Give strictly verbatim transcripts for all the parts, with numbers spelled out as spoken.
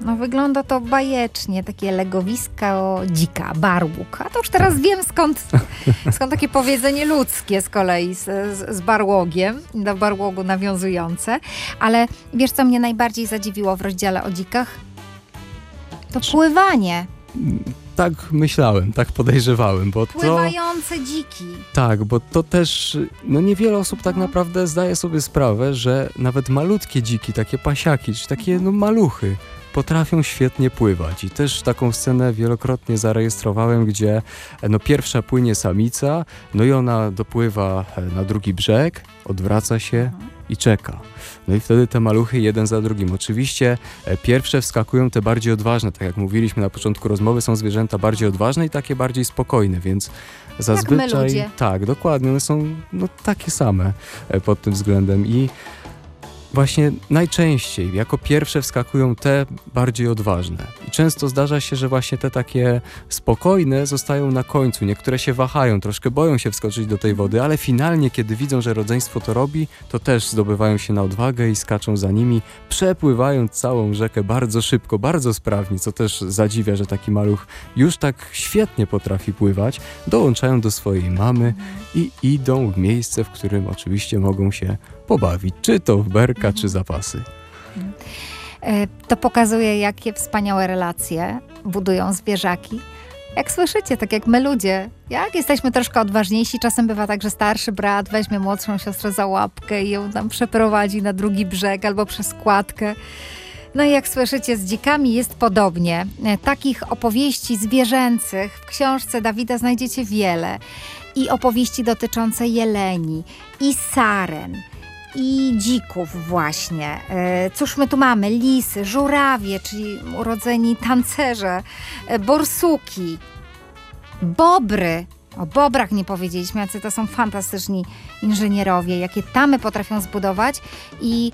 No wygląda to bajecznie, takie legowisko dzika, barłuk. A to już teraz wiem skąd, skąd takie powiedzenie ludzkie z kolei z, z, z barłogiem, do barłogu nawiązujące. Ale wiesz, co mnie najbardziej zadziwiło w rozdziale o dzikach? To pływanie. Tak myślałem, tak podejrzewałem, bo to... Pływające dziki. Tak, bo to też, no niewiele osób tak naprawdę zdaje sobie sprawę, że nawet malutkie dziki, takie pasiaki, czy takie no maluchy, potrafią świetnie pływać. I też taką scenę wielokrotnie zarejestrowałem, gdzie no pierwsza płynie samica, no i ona dopływa na drugi brzeg, odwraca się i czeka. No i wtedy te maluchy jeden za drugim. Oczywiście e, pierwsze wskakują te bardziej odważne, tak jak mówiliśmy na początku rozmowy, są zwierzęta bardziej odważne i takie bardziej spokojne, więc zazwyczaj... Jak my ludzie. Tak, dokładnie, one są no, takie same e, pod tym względem i właśnie najczęściej jako pierwsze wskakują te bardziej odważne. I często zdarza się, że właśnie te takie spokojne zostają na końcu. Niektóre się wahają, troszkę boją się wskoczyć do tej wody, ale finalnie, kiedy widzą, że rodzeństwo to robi, to też zdobywają się na odwagę i skaczą za nimi, przepływając całą rzekę bardzo szybko, bardzo sprawnie, co też zadziwia, że taki maluch już tak świetnie potrafi pływać. Dołączają do swojej mamy i idą w miejsce, w którym oczywiście mogą się pobawić, czy to w berka, czy zapasy. To pokazuje, jakie wspaniałe relacje budują zwierzaki. Jak słyszycie, tak jak my ludzie, jak jesteśmy troszkę odważniejsi, czasem bywa tak, że starszy brat weźmie młodszą siostrę za łapkę i ją tam przeprowadzi na drugi brzeg albo przez kładkę. No i jak słyszycie, z dzikami jest podobnie. Takich opowieści zwierzęcych w książce Dawida znajdziecie wiele. I opowieści dotyczące jeleni, i saren, i dzików właśnie. Cóż my tu mamy? Lisy, żurawie, czyli urodzeni tancerze, borsuki, bobry. O bobrach nie powiedzieliśmy, jacy to są fantastyczni inżynierowie, jakie tamy potrafią zbudować i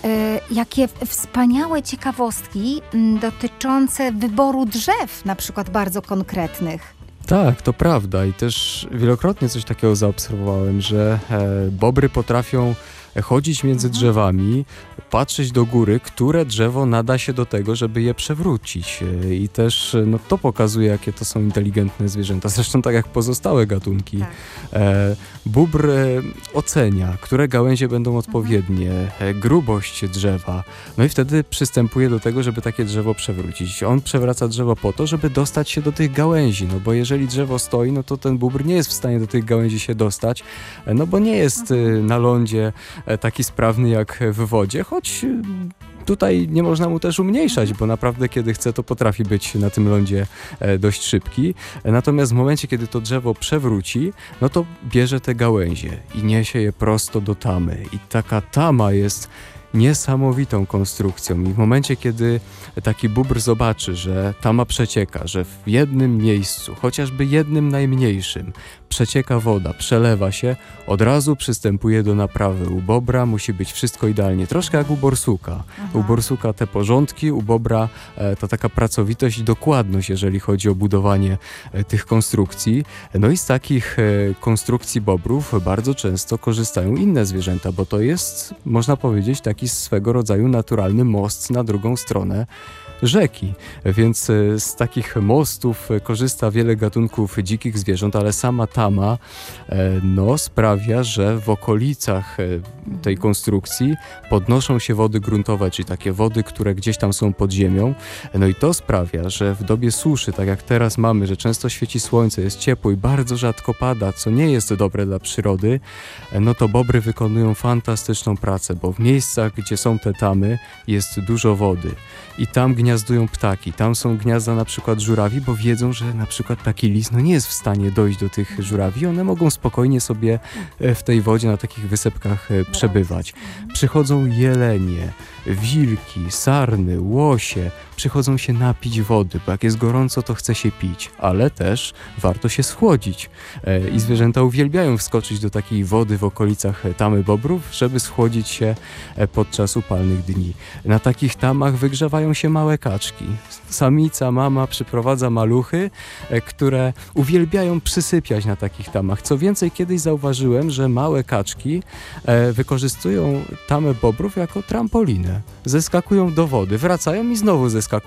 y, jakie wspaniałe ciekawostki y, dotyczące wyboru drzew, na przykład bardzo konkretnych. Tak, to prawda i też wielokrotnie coś takiego zaobserwowałem, że e, bobry potrafią chodzić między drzewami, patrzeć do góry, które drzewo nada się do tego, żeby je przewrócić. I też no, to pokazuje, jakie to są inteligentne zwierzęta. Zresztą tak jak pozostałe gatunki. Tak. E, bóbr e, ocenia, które gałęzie będą odpowiednie, e, grubość drzewa. No i wtedy przystępuje do tego, żeby takie drzewo przewrócić. On przewraca drzewo po to, żeby dostać się do tych gałęzi. No bo jeżeli drzewo stoi, no to ten bóbr nie jest w stanie do tych gałęzi się dostać, e, no bo nie jest e, na lądzie taki sprawny jak w wodzie, choć tutaj nie można mu też umniejszać, bo naprawdę kiedy chce, to potrafi być na tym lądzie dość szybki. Natomiast w momencie, kiedy to drzewo przewróci, no to bierze te gałęzie i niesie je prosto do tamy. I taka tama jest niesamowitą konstrukcją i w momencie, kiedy taki bóbr zobaczy, że tama przecieka, że w jednym miejscu, chociażby jednym najmniejszym, przecieka woda, przelewa się, od razu przystępuje do naprawy. U bobra musi być wszystko idealnie, troszkę jak u borsuka. Aha. U borsuka te porządki, u bobra e, to taka pracowitość i dokładność, jeżeli chodzi o budowanie e, tych konstrukcji. No i z takich e, konstrukcji bobrów bardzo często korzystają inne zwierzęta, bo to jest, można powiedzieć, taki swego rodzaju naturalny most na drugą stronę rzeki, więc z takich mostów korzysta wiele gatunków dzikich zwierząt, ale sama tama no, sprawia, że w okolicach tej konstrukcji podnoszą się wody gruntowe, czyli takie wody, które gdzieś tam są pod ziemią. No i to sprawia, że w dobie suszy, tak jak teraz mamy, że często świeci słońce, jest ciepło i bardzo rzadko pada, co nie jest dobre dla przyrody, no to bobry wykonują fantastyczną pracę, bo w miejscach, gdzie są te tamy, jest dużo wody. I tam gniazdują ptaki, tam są gniazda na przykład żurawi, bo wiedzą, że na przykład taki lis no nie jest w stanie dojść do tych żurawi, one mogą spokojnie sobie w tej wodzie na takich wysepkach przebywać. Przychodzą jelenie, wilki, sarny, łosie, przychodzą się napić wody, bo jak jest gorąco, to chce się pić, ale też warto się schłodzić. I zwierzęta uwielbiają wskoczyć do takiej wody w okolicach tamy bobrów, żeby schłodzić się podczas upalnych dni. Na takich tamach wygrzewają się małe kaczki. Samica, mama przyprowadza maluchy, które uwielbiają przysypiać na takich tamach. Co więcej, kiedyś zauważyłem, że małe kaczki wykorzystują tamę bobrów jako trampolinę. Zeskakują do wody, wracają i znowu zeskakują